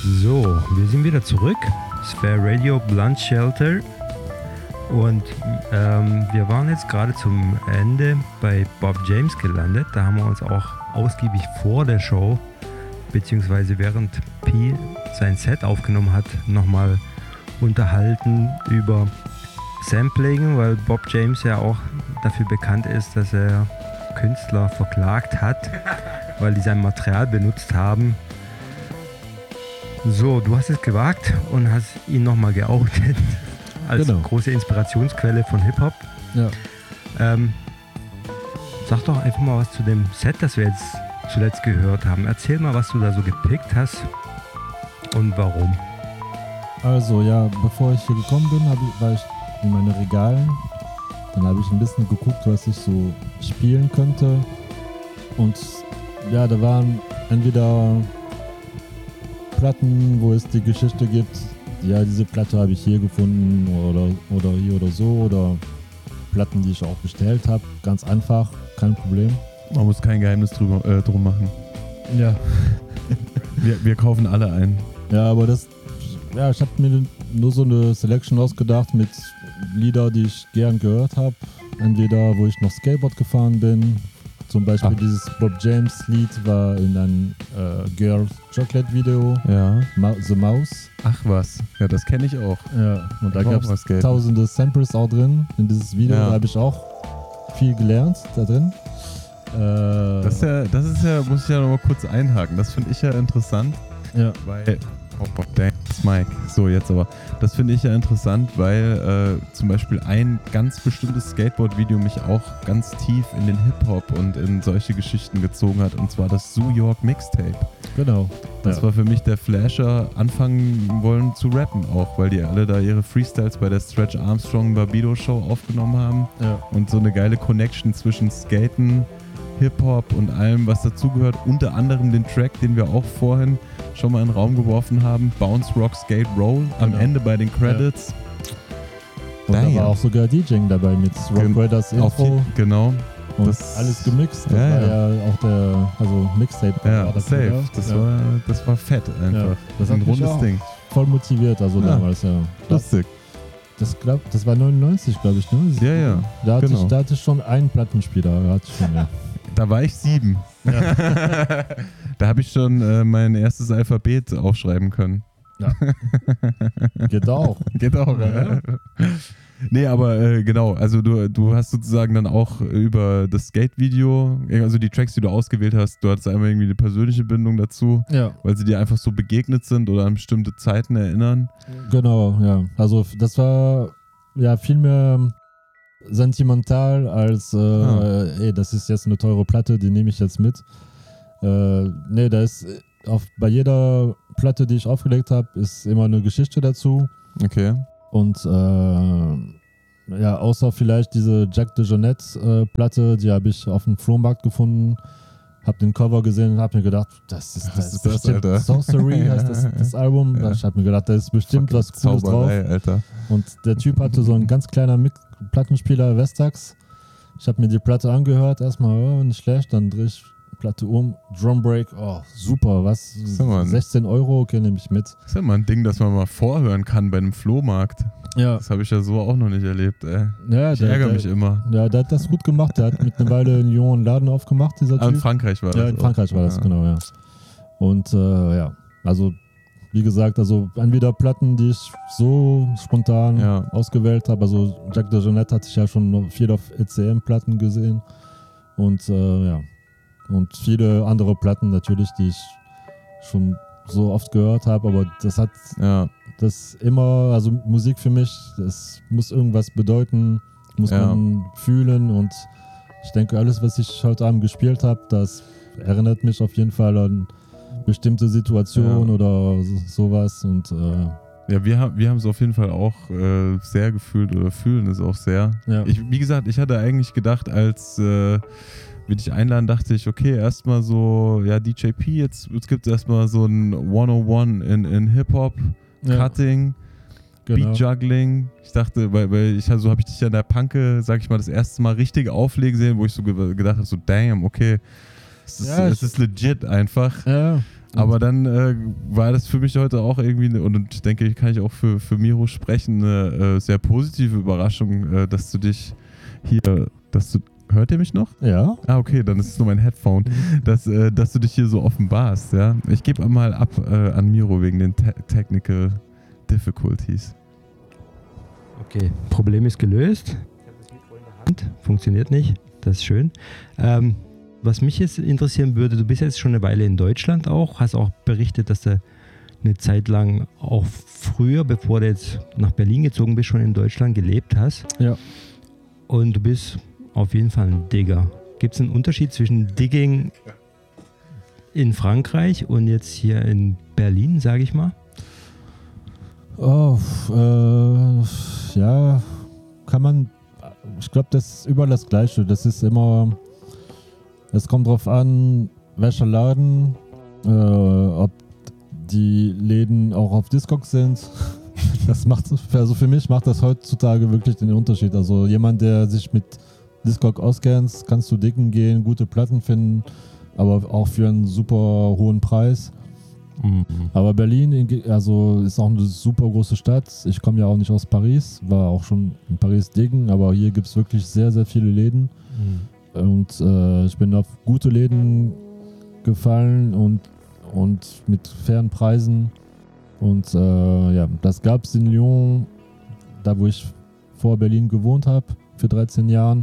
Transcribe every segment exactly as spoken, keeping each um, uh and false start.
So, wir sind wieder zurück. Sphere Radio Blunt Shelter. Und ähm, wir waren jetzt gerade zum Ende bei Bob James gelandet. Da haben wir uns auch ausgiebig vor der Show, beziehungsweise während Pi sein Set aufgenommen hat, nochmal unterhalten über Sampling, weil Bob James ja auch dafür bekannt ist, dass er Künstler verklagt hat, weil die sein Material benutzt haben. So, du hast es gewagt und hast ihn nochmal geoutet als genau. große Inspirationsquelle von Hip-Hop. Ja. Ähm, sag doch einfach mal was zu dem Set, das wir jetzt zuletzt gehört haben. Erzähl mal, was du da so gepickt hast und warum. Also ja, bevor ich hier gekommen bin, hab ich, war ich in meinen Regalen. Dann habe ich ein bisschen geguckt, was ich so spielen könnte. Und ja, da waren entweder Platten, wo es die Geschichte gibt, ja, diese Platte habe ich hier gefunden oder, oder hier oder so, oder Platten, die ich auch bestellt habe, ganz einfach, kein Problem. Man muss kein Geheimnis drüber, äh, drum machen. Ja. wir, wir kaufen alle ein. Ja, aber das, ja, ich habe mir nur so eine Selection ausgedacht mit Lieder, die ich gern gehört habe. Entweder, wo ich noch Skateboard gefahren bin. Zum Beispiel Ach. dieses Bob James Lied war in einem äh, Girls Chocolate Video. Ja. Ma- The Mouse. Ach was, ja, das kenne ich auch. Ja, und da gab es Geld. tausende Samples auch drin in dieses Video. Ja. Da habe ich auch viel gelernt da drin. Äh, das, ist ja, das ist ja, muss ich ja noch mal kurz einhaken. Das finde ich ja interessant. Ja. Weil, oh Gott, dang, Mike. So, jetzt aber. Das finde ich ja interessant, weil äh, zum Beispiel ein ganz bestimmtes Skateboard-Video mich auch ganz tief in den Hip-Hop und in solche Geschichten gezogen hat. Und zwar das Zoo York Mixtape. Genau. Das ja. war für mich der Flasher, anfangen wollen zu rappen auch, weil die alle da ihre Freestyles bei der Stretch Armstrong Barbados Show aufgenommen haben. Ja. Und so eine geile Connection zwischen Skaten, Hip-Hop und allem, was dazugehört. Unter anderem den Track, den wir auch vorhin schon mal in den Raum geworfen haben, Bounce Rock Skate Roll, am genau. Ende bei den Credits. Ja. Und Damn. da war auch sogar DJing dabei mit Rock Gen- Raiders Info. Die, genau. Und das, alles gemixt. Das ja, war ja. ja auch der, also Mixtape. Ja, war das safe. wieder. Das, ja. war, das war fett einfach. Ja. Das ein hat mich rundes auch Ding. voll motiviert, also Ja. damals, ja. Das, Lustig. das, glaub, das war neunundneunzig, glaube ich, ne? Ja, ja. Da hatte, genau. ich, da hatte ich schon einen Plattenspieler. Da, hatte ich schon, ja. Da war ich sieben. Ja. Da habe ich schon äh, mein erstes Alphabet aufschreiben können. Ja. Geht auch. Geht auch, ja. ja. Nee, aber äh, genau, also du, du hast sozusagen dann auch über das Skate-Video, also die Tracks, die du ausgewählt hast, du hattest einmal irgendwie eine persönliche Bindung dazu, Ja. weil sie dir einfach so begegnet sind oder an bestimmte Zeiten erinnern. Genau, ja. Also das war ja viel mehr sentimental als, äh, Ah. ey, das ist jetzt eine teure Platte, die nehme ich jetzt mit. Äh, nee, da ist auf, bei jeder Platte, die ich aufgelegt habe, ist immer eine Geschichte dazu. Okay. Und äh, ja, außer vielleicht diese Jack DeJohnette äh, Platte, die habe ich auf dem Flohmarkt gefunden, habe den Cover gesehen und habe mir gedacht, das ist, das Was ist ist das, bestimmt Alter? Sorcery, heißt das, das Album. Ja. Ich habe mir gedacht, da ist bestimmt was Cooles drauf. Zauberei, Alter. Und der Typ hatte so einen ganz kleinen Mix- Plattenspieler, Vestax. Ich habe mir die Platte angehört, erstmal, oh, nicht schlecht, dann drehe ich die Platte um, Drum Break, oh, super, was, mal, sechzehn Euro, okay, nehme ich mit. Das ist ja mal ein Ding, das man mal vorhören kann bei einem Flohmarkt. Ja, Das habe ich ja so auch noch nicht erlebt, ey. ja Ich der, ärgere der, mich immer. Ja, der hat das gut gemacht, der hat mittlerweile einen jungen Laden aufgemacht, dieser Ah, in Typ. Frankreich war das. Ja, in auch. Frankreich war das, Ja. genau, ja. Und äh, ja, also wie gesagt, also entweder Platten, die ich so spontan Ja. ausgewählt habe. Also Jack DeJohnette hatte ich ja schon noch viel auf E C M-Platten gesehen. Und äh, ja, und viele andere Platten natürlich, die ich schon so oft gehört habe. Aber das hat Ja. das immer, also Musik für mich, das muss irgendwas bedeuten, muss Ja. man fühlen. Und ich denke, alles, was ich heute Abend gespielt habe, das erinnert mich auf jeden Fall an bestimmte Situationen Ja. oder so, sowas. Und äh, Ja, wir haben wir haben es auf jeden Fall auch äh, sehr gefühlt oder fühlen es auch sehr. ja. Ich, wie gesagt, ich hatte eigentlich gedacht, als äh, wir dich einladen, dachte ich, okay, erstmal so, ja, D J P, jetzt, jetzt gibt es erstmal so ein hunderteins in, in Hip-Hop, Ja. Cutting, Genau. Beat Juggling. Ich dachte, weil, weil ich so habe ich dich ja in der Panke, sag ich mal, das erste Mal richtig auflegen sehen, wo ich so ge- gedacht habe, so damn, okay, es ist, Ja, es ich- ist legit einfach. Ja, Aber dann äh, war das für mich heute auch irgendwie, eine, und ich denke, kann ich auch für, für Miro sprechen, eine äh, sehr positive Überraschung, äh, dass du dich hier, dass du, hört ihr mich noch? Ja. Ah, okay, dann ist es nur mein Headphone, dass, äh, dass du dich hier so offenbarst, ja. Ich gebe mal ab äh, an Miro wegen den te- Technical Difficulties. Okay, Problem ist gelöst. Ich habe das Mikro in der Hand, funktioniert nicht, das ist schön. Ähm, was mich jetzt interessieren würde, du bist jetzt schon eine Weile in Deutschland auch, hast auch berichtet, dass du eine Zeit lang auch früher, bevor du jetzt nach Berlin gezogen bist, schon in Deutschland gelebt hast. Ja. Und du bist auf jeden Fall ein Digger. Gibt es einen Unterschied zwischen Digging in Frankreich und jetzt hier in Berlin, sage ich mal? Oh, äh, ja, kann man, ich glaube, das ist überall das Gleiche. Das ist immer, es kommt drauf an, welcher Laden, äh, ob die Läden auch auf Discogs sind. Das macht, also für mich macht das heutzutage wirklich den Unterschied. Also jemand, der sich mit Discog auskennt, kannst du dicken gehen, gute Platten finden, aber auch für einen super hohen Preis. Mhm. Aber Berlin also ist auch eine super große Stadt. Ich komme ja auch nicht aus Paris, war auch schon in Paris diggen, aber hier gibt es wirklich sehr, sehr viele Läden. Mhm. Und äh, ich bin auf gute Läden gefallen und, und mit fairen Preisen. Und äh, ja, das gab es in Lyon, da wo ich vor Berlin gewohnt habe, für dreizehn Jahren.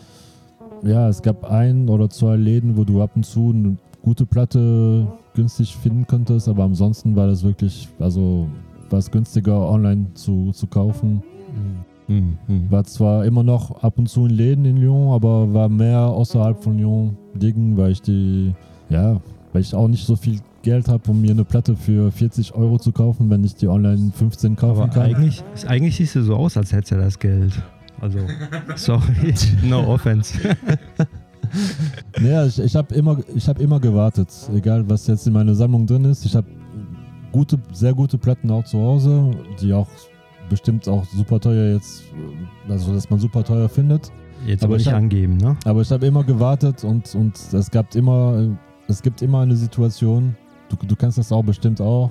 Ja, es gab ein oder zwei Läden, wo du ab und zu eine gute Platte günstig finden konntest, aber ansonsten war das wirklich, also war es günstiger online zu, zu kaufen. Mhm. Mhm. War zwar immer noch ab und zu in Läden in Lyon, aber war mehr außerhalb von Lyon diggen, weil ich die, ja, weil ich auch nicht so viel Geld habe, um mir eine Platte für vierzig Euro zu kaufen, wenn ich die online fünfzehn kaufen aber kann. Eigentlich, eigentlich siehst du so aus, als hättest du das Geld. Also, sorry, no offense. Naja, ich, ich habe immer, ich hab immer gewartet, egal was jetzt in meiner Sammlung drin ist. Ich habe gute, sehr gute Platten auch zu Hause, die auch bestimmt auch super teuer jetzt, also dass man super teuer findet. Jetzt aber nicht hab, angeben, ne? Aber ich habe immer gewartet und, und es gab immer, es gibt immer eine Situation, du, du kennst das auch bestimmt auch,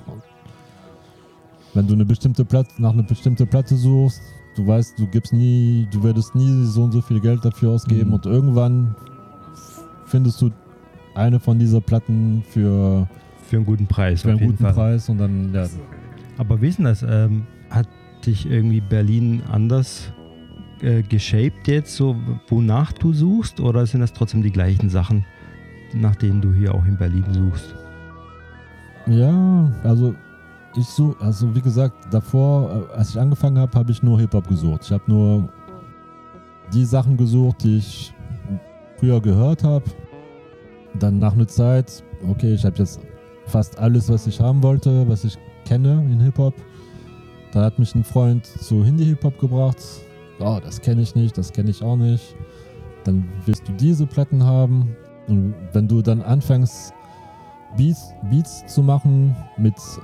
wenn du eine bestimmte Platte, nach einer bestimmten Platte suchst, du weißt, du gibst nie, du würdest nie so und so viel Geld dafür ausgeben, mhm. und irgendwann findest du eine von dieser Platten für, für einen guten Preis. Für einen guten Fall. Preis und dann, ja. Aber wie ist denn das? Ähm, hat dich irgendwie Berlin anders äh, geshaped jetzt, so wonach du suchst, oder sind das trotzdem die gleichen Sachen, nach denen du hier auch in Berlin suchst? Ja, also ich suche, also wie gesagt, davor, als ich angefangen habe, habe ich nur Hip-Hop gesucht. Ich habe nur die Sachen gesucht, die ich früher gehört habe. Dann nach einer Zeit, okay, ich habe jetzt fast alles, was ich haben wollte, was ich kenne in Hip-Hop. Dann hat mich ein Freund zu Hindi-Hip-Hop gebracht. Oh, das kenne ich nicht, das kenne ich auch nicht. Dann willst du diese Platten haben. Und wenn du dann anfängst, Beats, Beats zu machen mit